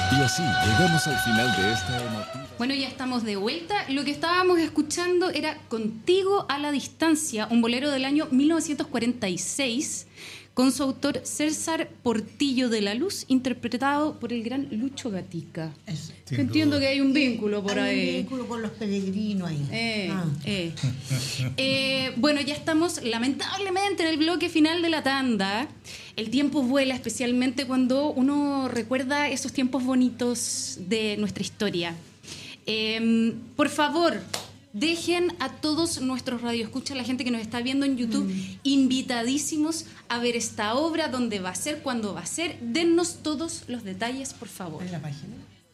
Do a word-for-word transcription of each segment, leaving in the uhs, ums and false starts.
Y así llegamos al final de esta emotiva... Bueno, ya estamos de vuelta. Lo que estábamos escuchando era Contigo a la distancia, un bolero del año mil novecientos cuarenta y seis, con su autor César Portillo de la Luz, interpretado por el gran Lucho Gatica. Eso. Que entiendo que hay un vínculo por hay ahí. un vínculo con los peregrinos ahí. Eh, ah. eh. Eh, bueno, ya estamos lamentablemente en el bloque final de la tanda. El tiempo vuela, especialmente cuando uno recuerda esos tiempos bonitos de nuestra historia. Eh, por favor, dejen a todos nuestros radioescuchas, la gente que nos está viendo en YouTube, mm. invitadísimos a ver esta obra, dónde va a ser, cuándo va a ser. Dennos todos los detalles, por favor. En la página.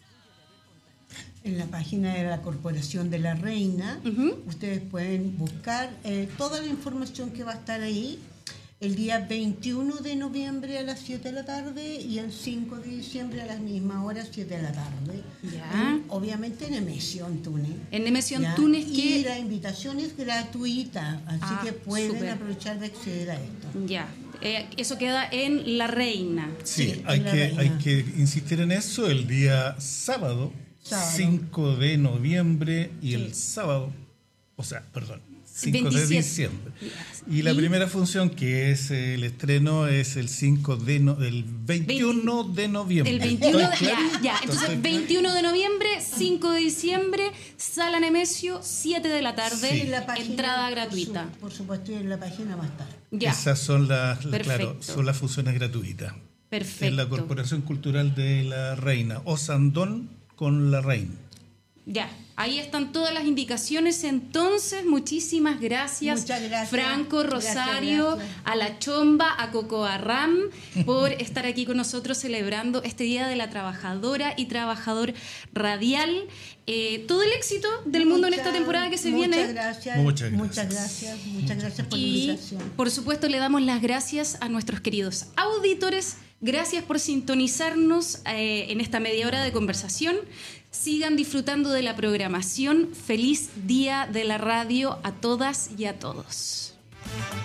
En la página de la Corporación de la Reina, uh-huh. ustedes pueden buscar eh, toda la información que va a estar ahí. El día veintiuno de noviembre a las siete de la tarde y el cinco de diciembre a las mismas horas, siete de la tarde. Ya. En, obviamente en Nemesio Antunes. En Nemesio Antunes. Y la invitación es gratuita, así ah, que pueden super. aprovechar de acceder a esto. Ya. Eh, eso queda en La Reina. Sí, sí hay, La que, Reina. hay que insistir en eso. El día sábado, sábado. cinco de noviembre y sí. el sábado, o sea, perdón, cinco de diciembre. Y la ¿Y? primera función, que es el estreno, es el cinco de no, el veintiuno de noviembre. El veintiuno de, ya, ya. Entonces, veintiuno de noviembre, cinco de diciembre, Sala Nemesio, siete de la tarde, sí. la página, entrada gratuita. Por, su, por supuesto, en la página va a estar. Ya. Esas son las, claro, son las funciones gratuitas. Perfecto. En la Corporación Cultural de la Reina, Osandón con la Reina. Ya, ahí están todas las indicaciones. Entonces, muchísimas gracias, Muchas gracias. Franco, Rosario, gracias, gracias. a La Chomba, a Coco Arram, por estar aquí con nosotros celebrando este Día de la Trabajadora y Trabajador Radial. Eh, todo el éxito del mundo muchas, en esta temporada que se muchas viene. Gracias, muchas gracias. Muchas gracias. Muchas gracias por y, la invitación. Por supuesto, le damos las gracias a nuestros queridos auditores. Gracias por sintonizarnos eh, en esta media hora de conversación. Sigan disfrutando de la programación. Feliz Día de la Radio a todas y a todos.